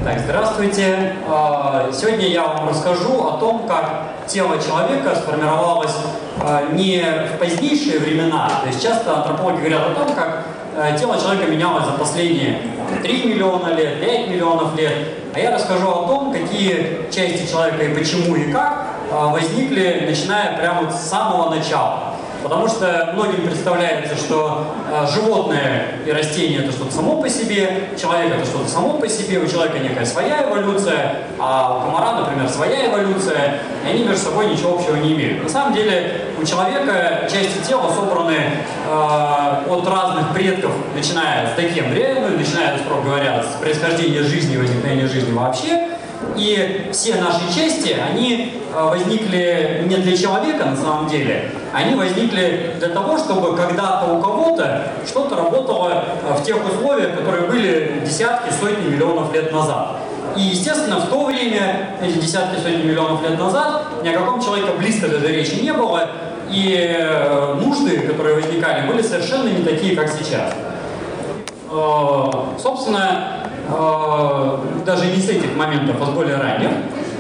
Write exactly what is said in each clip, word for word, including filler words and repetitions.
Так, здравствуйте. Сегодня я вам расскажу о том, как тело человека сформировалось не в позднейшие времена. То есть часто антропологи говорят о том, как тело человека менялось за последние три миллиона лет, пять миллионов лет. А я расскажу о том, какие части человека и почему и как возникли, начиная прямо с самого начала. Потому что многим представляется, что э, животное и растение — это что-то само по себе, человек — это что-то само по себе, у человека некая своя эволюция, а у комара, например, своя эволюция, и они между собой ничего общего не имеют. На самом деле у человека части тела собраны э, от разных предков, начиная с Докембрия, ну, начиная, строго говоря, с происхождения жизни и возникновения жизни вообще. И все наши части, они возникли не для человека на самом деле, они возникли для того, чтобы когда-то у кого-то что-то работало в тех условиях, которые были десятки, сотни миллионов лет назад. И, естественно, в то время, эти десятки, сотни миллионов лет назад, ни о каком человеке близко даже речи не было, и нужды, которые возникали, были совершенно не такие, как сейчас. Собственно, даже не с этих моментов, а с более ранних.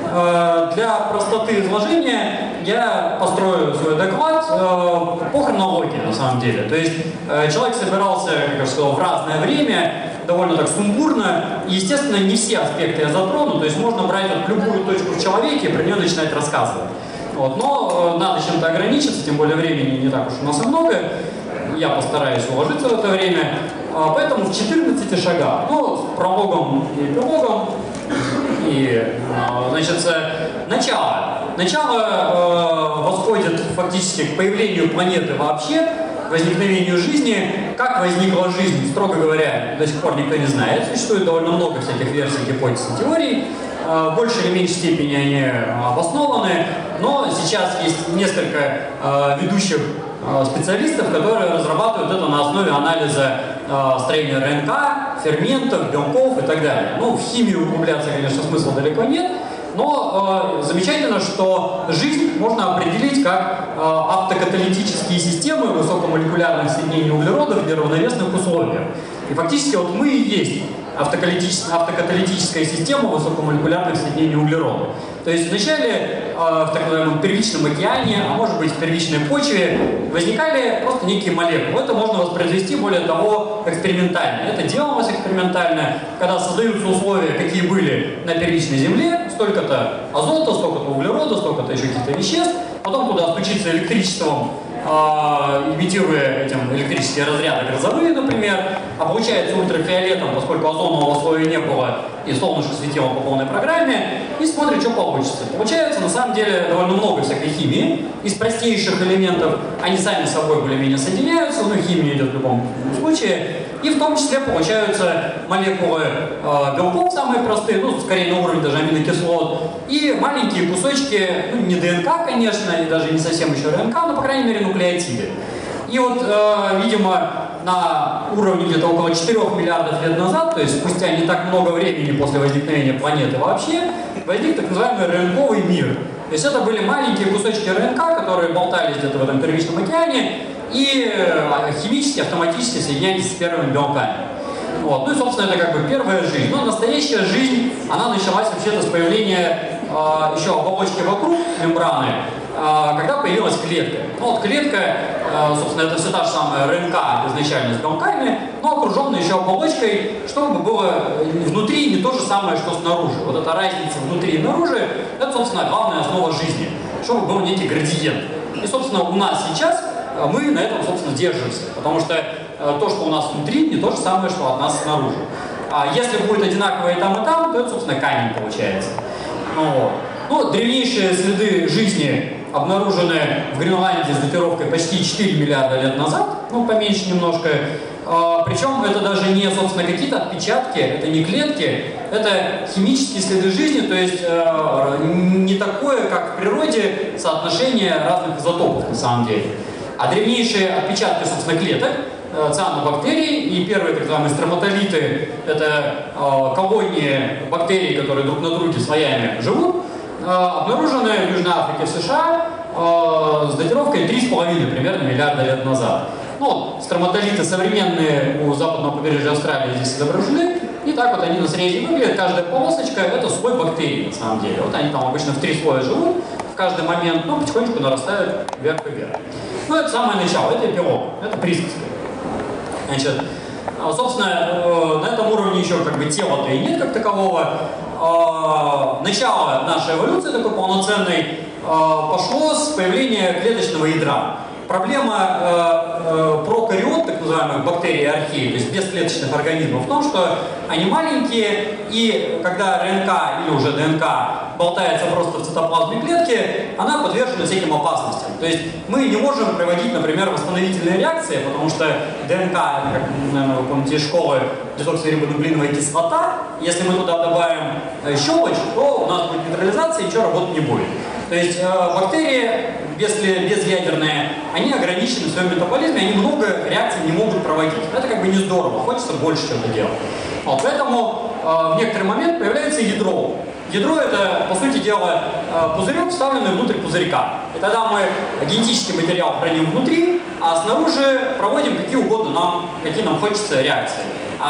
Для простоты изложения я построю свой доклад по хронологии, на самом деле. То есть человек собирался, как я сказал, в разное время, довольно так сумбурно, и, естественно, не все аспекты я затрону, то есть можно брать вот любую точку в человеке и про нее начинать рассказывать. Вот. Но надо чем-то ограничиться, тем более времени не так уж у нас и много. Я постараюсь уложиться в это время. Поэтому в четырнадцати шагах, ну, с прологом и эпилогом. И, значит, начало. Начало э, восходит фактически к появлению планеты вообще, возникновению жизни. Как возникла жизнь, строго говоря, до сих пор никто не знает. Существует довольно много всяких версий, гипотез и теорий. В большей или меньшей степени они обоснованы, но сейчас есть несколько э, ведущих э, специалистов, которые разрабатывают это на основе анализа э, строения РНК, ферментов, белков и так далее. Ну, в химию углубляться, конечно, смысла далеко нет, но э, замечательно, что жизнь можно определить как э, автокаталитические системы высокомолекулярных соединений углеродов в неравновесных условиях. И фактически вот мы и есть автокаталитическая система высокомолекулярных соединений углерода. То есть вначале э, в так называемом первичном океане, а может быть в первичной почве, возникали просто некие молекулы. Это можно воспроизвести, более того, экспериментально. Это делалось экспериментально, когда создаются условия, какие были на первичной Земле, столько-то азота, столько-то углерода, столько-то еще каких-то веществ, потом туда стучится электричеством, имитируя этим электрические разряды грозовые, например, а получается ультрафиолетом, поскольку озонового слоя не было и солнышко светило по полной программе, и смотрит, что получится. Получается, на самом деле, довольно много всякой химии. Из простейших элементов они сами с собой более-менее соединяются, но химия идет в любом случае. И в том числе получаются молекулы э, белков, самые простые, ну, скорее на уровне даже аминокислот, и маленькие кусочки, ну, не ДНК, конечно, и даже не совсем еще РНК, но, по крайней мере, нуклеотиды. И вот, э, видимо, на уровне где-то около четырёх миллиардов лет назад, то есть спустя не так много времени после возникновения планеты вообще, возник так называемый РНКовый мир. То есть это были маленькие кусочки РНК, которые болтались где-то в этом первичном океане, и химически, автоматически соединялись с первыми белками. Вот. Ну и, собственно, это как бы первая жизнь. Но настоящая жизнь, она началась вообще-то с появления э, еще оболочки вокруг мембраны, э, когда появилась клетка. Ну вот клетка, э, собственно, это все та же самая РНК изначально с белками, но окруженная еще оболочкой, чтобы было внутри не то же самое, что снаружи. Вот эта разница внутри и снаружи, это, собственно, главная основа жизни, чтобы был некий градиент. И, собственно, у нас сейчас мы на этом, собственно, держимся, потому что э, то, что у нас внутри, не то же самое, что от нас снаружи. А если будет одинаково и там, и там, то это, собственно, камень получается. Ну, ну, древнейшие следы жизни обнаружены в Гренландии с датировкой почти четыре миллиарда лет назад, ну, поменьше немножко. Э, причем это даже не, собственно, какие-то отпечатки, это не клетки, это химические следы жизни, то есть э, не такое, как в природе, соотношение разных изотопов на самом деле. А древнейшие отпечатки, собственно, клеток, э, цианобактерий, и первые так называемые строматолиты, это э, колонии бактерий, которые друг на друге слоями живут, э, обнаружены в Южной Африке, в США, э, с датировкой три с половиной примерно миллиарда лет назад. Ну, строматолиты современные у западного побережья Австралии здесь изображены. И так вот они на срезе выглядят. Каждая полосочка — это слой бактерий на самом деле. Вот они там обычно в три слоя живут. В каждый момент, ну, потихонечку нарастают вверх и вверх. Ну, это самое начало, это эпилог, это присказка. Значит, собственно, на этом уровне еще как бы тела-то и нет как такового. Начало нашей эволюции такой полноценной пошло с появления клеточного ядра. Проблема э, э, прокариот, так называемых бактерий и архей, то есть бесклеточных организмов, в том, что они маленькие, и когда РНК или уже ДНК болтается просто в цитоплазме клетки, она подвержена всяким опасностям. То есть мы не можем проводить, например, восстановительные реакции, потому что ДНК, как, наверное, вы помните из школы, дезоксирибонуклеиновая кислота, если мы туда добавим щелочь, то у нас будет нейтрализация, и ничего работать не будет. То есть э, бактерии безъядерные, они ограничены в своем метаболизме, они много реакций не могут проводить. Это как бы не здорово, хочется больше чего-то делать. Вот, поэтому э, в некоторый момент появляется ядро. Ядро — это, по сути дела, э, пузырек, вставленный внутрь пузырька. И тогда мы генетический материал храним внутри, а снаружи проводим какие угодно нам, какие нам хочется реакции.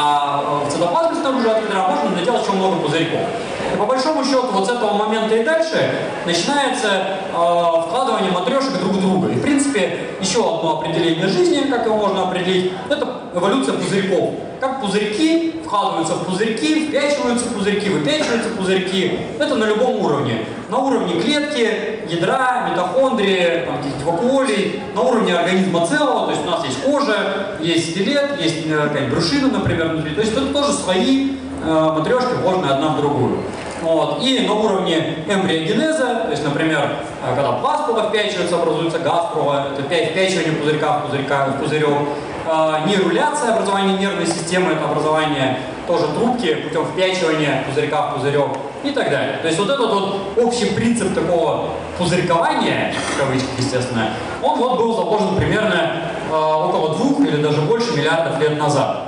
А в цитоплазме снаружи от ядра можно наделать еще много пузырьков. И по большому счету вот с этого момента и дальше начинается э, вкладывание матрешек друг в друга. И в принципе еще одно определение жизни, как его можно определить, это эволюция пузырьков. Как пузырьки вкладываются в пузырьки, впячиваются в пузырьки, выпячиваются в пузырьки. Это на любом уровне. На уровне клетки, ядра, митохондрии, каких-то вакуолей, на уровне организма целого. То есть у нас есть кожа, есть скелет, есть какая-нибудь брюшина, например, внутри. То есть это тоже свои э, матрешки, вложенные одна в другую. Вот. И на уровне эмбриогенеза, то есть, например, когда пластула впячивается, образуется гаструла, это впячивание пузырька в, пузырька, в пузырек. Э, нейруляция, образование нервной системы, это образование тоже трубки путем впячивания пузырька в пузырек и так далее. То есть вот этот вот общий принцип такого пузырькования, в кавычках, естественно, он вот был заложен примерно э, около двух или даже больше миллиардов лет назад.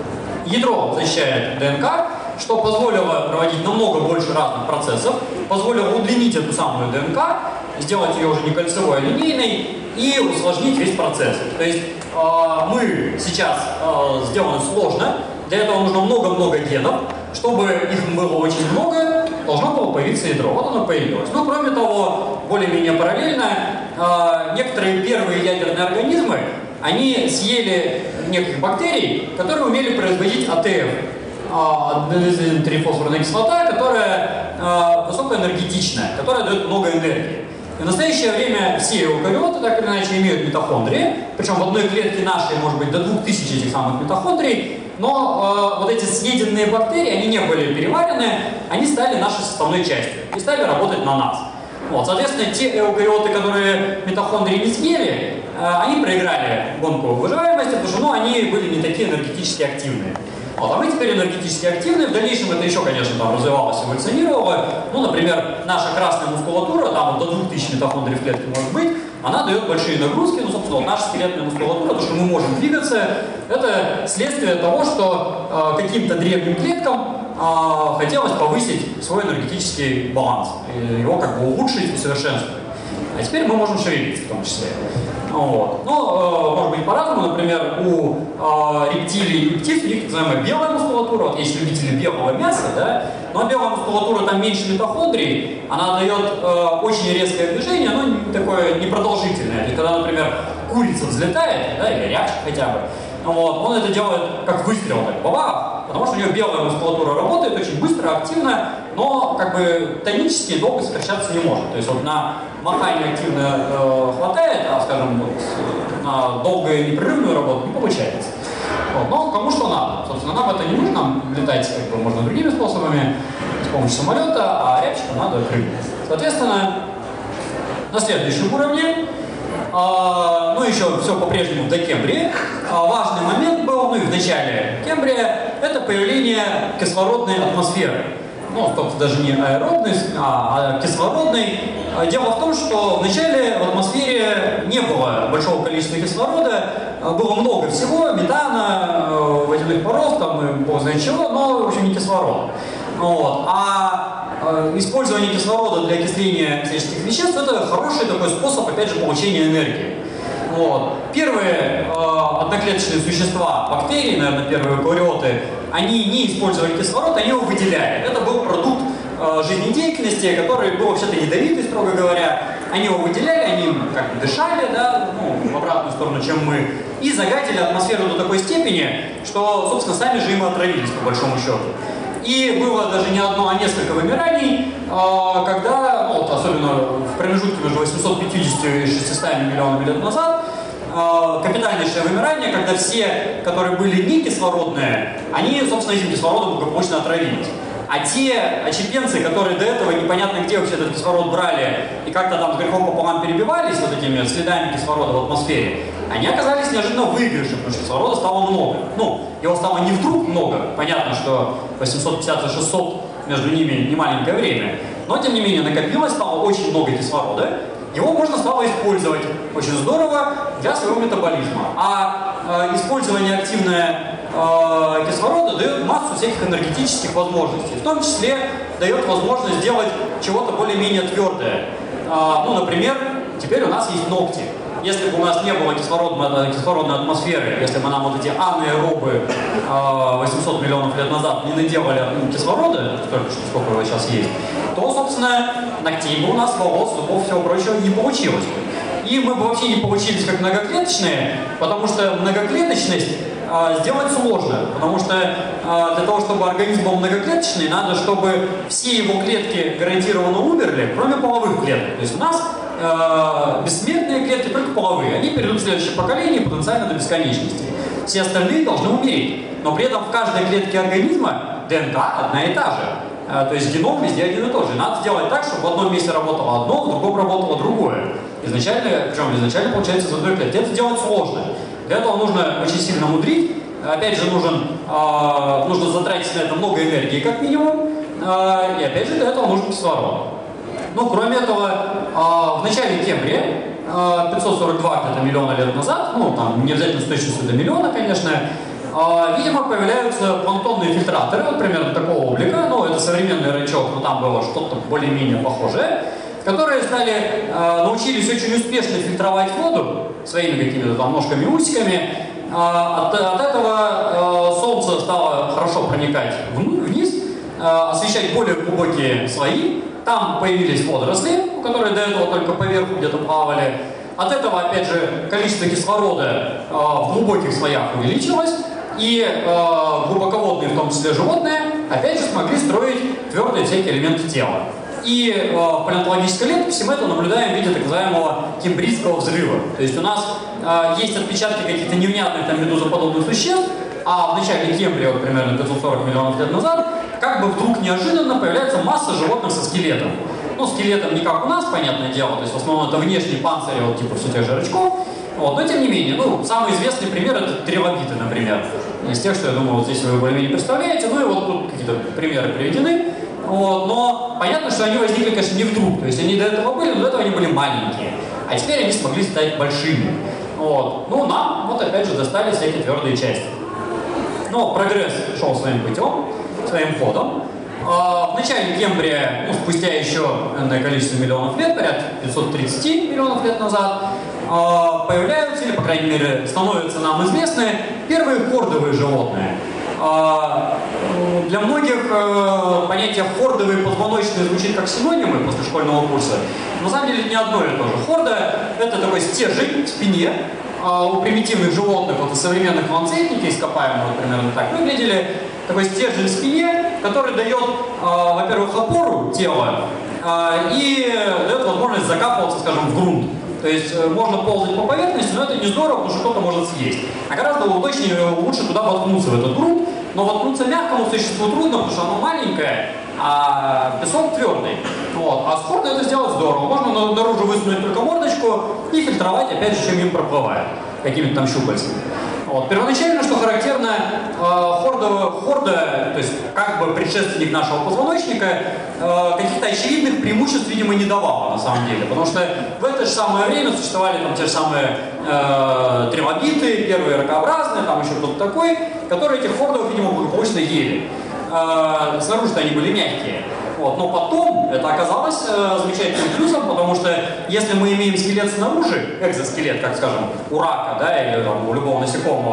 Ядро защищает ДНК, что позволило проводить намного больше разных процессов, позволило удлинить эту самую ДНК, сделать ее уже не кольцевой, а линейной и усложнить весь процесс. То есть э, мы сейчас э, сделаны сложно, для этого нужно много-много генов. Чтобы их было очень много, должно было появиться ядро. Вот оно появилось. Но кроме того, более-менее параллельно, э, некоторые первые ядерные организмы, они съели неких бактерий, которые умели производить АТФ. Аденозин-трифосфорная кислота, которая э, высокоэнергетичная, которая дает много энергии. И в настоящее время все эукариоты, так или иначе, имеют митохондрии, причем в одной клетке нашей может быть до двух тысяч этих самых митохондрий, но э, вот эти съеденные бактерии, они не были переварены, они стали нашей составной частью и стали работать на нас. Вот, соответственно, те эукариоты, которые митохондрии не съели, э, они проиграли гонку выживаемости, потому что ну, они были не такие энергетически активные. Вот, а мы теперь энергетически активны. В дальнейшем это еще, конечно, там развивалось, эволюционировало. Ну, например, наша красная мускулатура, там вот до двух тысяч митохондрий в клетке может быть, она дает большие нагрузки. Ну, собственно, вот наша скелетная мускулатура, то, что мы можем двигаться, это следствие того, что э, каким-то древним клеткам э, хотелось повысить свой энергетический баланс, и его как бы улучшить, усовершенствовать. А теперь мы можем шевелиться в том числе. Вот. Ну, э, может быть по-разному, например, у э, рептилий и птиц у них так называемая белая мускулатура, вот есть любители белого мяса, да, но белая мускулатура там меньше митохондрий, она дает э, очень резкое движение, но не такое непродолжительное. И когда, например, курица взлетает, да, или рябчик хотя бы, вот, он это делает как выстрел, так, баба, потому что у него белая мускулатура работает очень быстро, активно, но как бы тонически долго сокращаться не может. То есть вот на махание активно э, хватает, а, скажем, вот, на долгую непрерывную работу не получается. Вот. Но кому что надо. Собственно, нам это не нужно, нам летать как бы можно другими способами, с помощью самолета, а рябчикам надо прыгать. Соответственно, на следующем уровне, а, ну еще все по-прежнему в докембрии, а, важный момент был, ну и в начале Кембрия, это появление кислородной атмосферы. Ну, собственно, даже не аэробной, а, а кислородной. Дело в том, что вначале в атмосфере не было большого количества кислорода, было много всего, метана, водяных паров, там, и бог знает чего, но, в общем, не кислорода. Вот. А использование кислорода для окисления всяческих веществ — это хороший такой способ, опять же, получения энергии. Вот. Первые э, одноклеточные существа, бактерии, наверное, первые эукариоты, они не использовали кислород, они его выделяли. Это был продукт э, жизнедеятельности, который был вообще-то ядовитый, строго говоря. Они его выделяли, они как бы дышали, да, ну, в обратную сторону, чем мы, и загадили атмосферу до такой степени, что, собственно, сами же им отравились, по большому счету. И было даже не одно, а несколько вымираний, э, когда, ну, вот, особенно в промежутке между восьмисот пятьюдесятью и шестистами миллионами лет назад, э, капитальнейшее вымирание, когда все, которые были не кислородные, они, собственно, этим кислородом благополучно отравились. А те очепенцы, которые до этого непонятно где вообще этот кислород брали и как-то там с грехом пополам перебивались вот этими следами кислорода в атмосфере, они оказались неожиданно в выигрыше, потому что кислорода стало много. Ну, его стало не вдруг много, понятно, что восемьсот пятьдесят и шестьсот между ними не маленькое время, но тем не менее накопилось, стало очень много кислорода, его можно стало использовать очень здорово для своего метаболизма. А э, использование активное э, кислорода дает массу всяких энергетических возможностей, в том числе дает возможность сделать чего-то более-менее твердое. Э, ну, например, теперь у нас есть ногти. Если бы у нас не было кислородной, кислородной атмосферы, если бы нам вот эти анаэробы э, восемьсот миллионов лет назад не наделали ну, кислорода, столько, сколько его сейчас есть, то, собственно, ногтей бы у нас, волос, зубов, всего прочего не получилось бы. И мы бы вообще не получились как многоклеточные, потому что многоклеточность э, сделать сложно, потому что э, для того, чтобы организм был многоклеточный, надо, чтобы все его клетки гарантированно умерли, кроме половых клеток. То есть у нас э, бессмертные клетки только половые, они перейдут в следующее поколение потенциально до бесконечности. Все остальные должны умереть, но при этом в каждой клетке организма ДНК одна и та же. То есть геном везде один и тот же. Надо сделать так, чтобы в одном месте работало одно, в другом работало другое. Изначально, причем изначально получается из одной клетки. Это делать сложно. Для этого нужно очень сильно мудрить. Опять же, нужен, э, нужно затратить на это много энергии, как минимум. Э, и опять же, для этого нужен кислород. Ну, кроме этого, э, в начале Кембрия, э, пятьсот сорок два где-то миллиона лет назад, ну, там, не обязательно с точностью до миллиона, конечно, видимо, появляются планктонные фильтраторы, вот примерно такого облика, ну, это современный рачок, но там было что-то более-менее похожее, которые стали, э, научились очень успешно фильтровать воду своими какими-то там ножками-усиками. Э, от, от этого э, солнце стало хорошо проникать вниз, э, освещать более глубокие слои, там появились водоросли, которые до этого только поверху где-то плавали. От этого, опять же, количество кислорода э, в глубоких слоях увеличилось, и э, глубоководные, в том числе животные, опять же смогли строить твердые всякие элементы тела. И э, в палеонтологической летописи мы это наблюдаем в виде так называемого кембрийского взрыва. То есть у нас э, есть отпечатки каких-то невнятных там медузоподобных существ, а в начале Кембрия, вот примерно пятьсот сорок миллионов лет назад, как бы вдруг неожиданно появляется масса животных со скелетом. Ну, скелетом не как у нас, понятное дело, то есть в основном это внешний панцирь, вот типа все тех же рачков. Вот, но тем не менее, ну, самый известный пример это трилобиты, например. Из тех, что я думаю, вот здесь вы более-менее представляете, ну и вот тут какие-то примеры приведены. Вот, но понятно, что они возникли, конечно, не вдруг. То есть они до этого были, но до этого они были маленькие. А теперь они смогли стать большими. Вот. Ну, нам, вот опять же, достались всякие твердые части. Но прогресс шел своим путем, своим ходом. В начале Кембрия, ну, спустя еще энное количество миллионов лет, порядка пятьсот тридцать миллионов лет назад, появляются, или, по крайней мере, становятся нам известны первые хордовые животные. Для многих понятие хордовые позвоночные звучит как синонимы после школьного курса. На самом деле не одно и то же. Хорда — это такой стержень в спине. У примитивных животных, вот у современных ланцетники ископаемые, вот, примерно так выглядели. Такой стержень в спине, который дает, э, во-первых, опору тела э, и дает возможность закапываться, скажем, в грунт. То есть э, можно ползать по поверхности, но это не здорово, потому что кто-то может съесть. А гораздо удобнее, лучше туда воткнуться, в этот грунт. Но воткнуться мягкому существу трудно, потому что оно маленькое, а песок твердый. Вот. А с хордой это сделать здорово. Можно наружу высунуть только мордочку и фильтровать, опять же, чем им проплывает, какими-то там щупальцами. Вот. Первоначально, что характерно, э, хорда, хорда, то есть как бы предшественник нашего позвоночника, э, каких-то очевидных преимуществ, видимо, не давала на самом деле. Потому что в это же самое время существовали там те же самые э, трилобиты, первые ракообразные, там еще кто-то такой, которые этих хордов, видимо, благополучно ели. Э, снаружи-то они были мягкие. Вот. Но потом это оказалось э, замечательным плюсом, потому что если мы имеем скелет снаружи, экзоскелет, как, скажем, у рака, да, или там, у любого насекомого,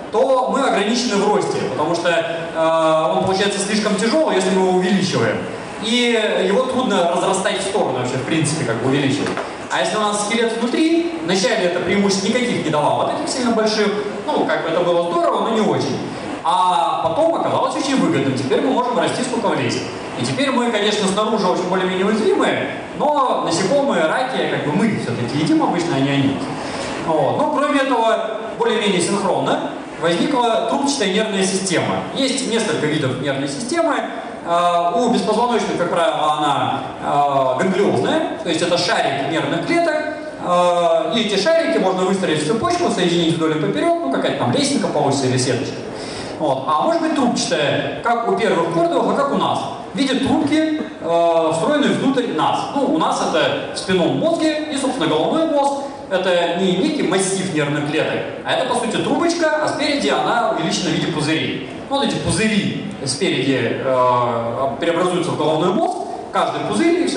то мы ограничены в росте, потому что э, он получается слишком тяжелый, если мы его увеличиваем. И его трудно разрастать в сторону вообще, в принципе, как бы увеличивать. А если у нас скелет внутри, вначале это преимуществ никаких не давало, вот этих сильно больших, ну, как бы это было здорово, но не очень. А потом оказалось очень выгодным. Теперь мы можем расти сколько влезет. И теперь мы, конечно, снаружи очень более-менее уязвимые, но насекомые, раки, как бы мы все-таки едим обычно, а не они. Вот. Но кроме этого, более-менее синхронно возникла трубчатая нервная система. Есть несколько видов нервной системы. У беспозвоночных, как правило, она ганглиозная, то есть это шарик нервных клеток. И эти шарики можно выстроить в цепочку, соединить вдоль и поперек, ну какая-то там лесенка получится или сеточка. Вот. А может быть трубчатая, как у первых кордовых, а как у нас. В виде трубки, э, встроенной внутрь нас. Ну, у нас это в спинном мозге и, собственно, головной мозг. Это не некий массив нервных клеток, а это, по сути, трубочка, а спереди она увеличена в виде пузырей. Ну, вот эти пузыри спереди э, преобразуются в головной мозг, каждый пузырь, и все